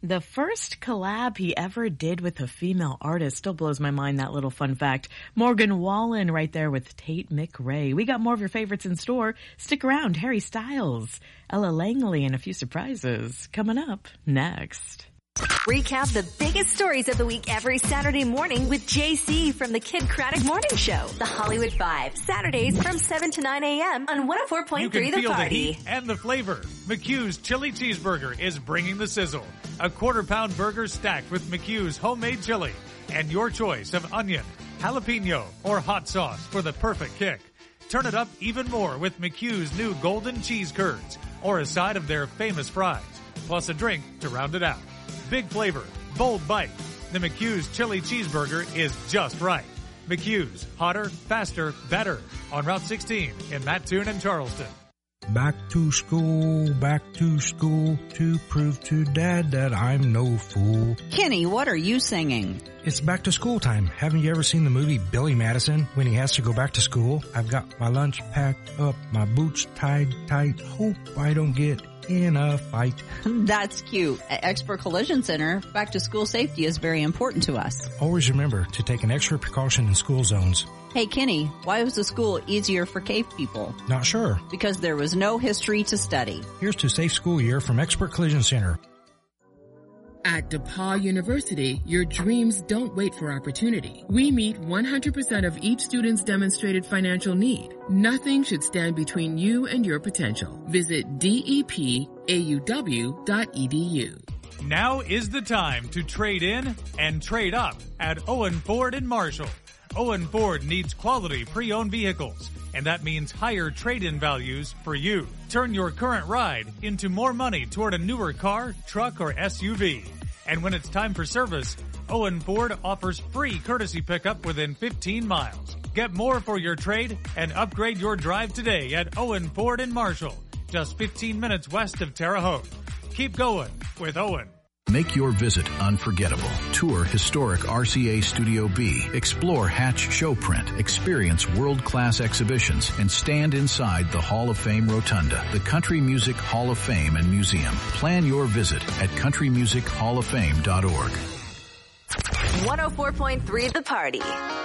The first collab he ever did with a female artist. Still blows my mind, that little fun fact. Morgan Wallen right there with Tate McRae. We got more of your favorites in store. Stick around. Harry Styles, Ella Langley, and a few surprises coming up next. Recap the biggest stories of the week every Saturday morning with JC from the Kid Craddock Morning Show. The Hollywood Five. Saturdays from 7 to 9 a.m. on 104.3 You can The feel Party. the heat and the flavor. McHugh's Chili Cheeseburger is bringing the sizzle. A quarter-pound burger stacked with McHugh's homemade chili. And your choice of onion, jalapeno, or hot sauce for the perfect kick. Turn it up even more with McHugh's new golden cheese curds or a side of their famous fries, plus a drink to round it out. Big flavor, bold bite. The McHugh's Chili Cheeseburger is just right. McHugh's, hotter, faster, better. On Route 16 in Mattoon and Charleston. Back to school to prove to Dad that I'm no fool. Kenny, what are you singing? It's back to school time. Haven't you ever seen the movie Billy Madison when he has to go back to school? I've got my lunch packed up, my boots tied tight. Hope I don't get in a fight. That's cute. At Expert Collision Center, back to school safety is very important to us. Always remember to take an extra precaution in school zones. Hey Kenny, why was the school easier for cave people? Not sure. Because there was no history to study. Here's to Safe School Year from Expert Collision Center. At DePaul University, your dreams don't wait for opportunity. We meet 100% of each student's demonstrated financial need. Nothing should stand between you and your potential. Visit depauw.edu. Now is the time to trade in and trade up at Owen Ford in Marshall. Owen Ford needs quality pre-owned vehicles, and that means higher trade-in values for you. Turn your current ride into more money toward a newer car, truck, or SUV. And when it's time for service, Owen Ford offers free courtesy pickup within 15 miles. Get more for your trade and upgrade your drive today at Owen Ford in Marshall, just 15 minutes west of Terre Haute. Keep going with Owen. Make your visit unforgettable. Tour historic RCA Studio B. Explore Hatch Showprint. Experience world-class exhibitions and stand inside the Hall of Fame Rotunda, the Country Music Hall of Fame and Museum. Plan your visit at countrymusichofoffame.org. 104.3 The Party.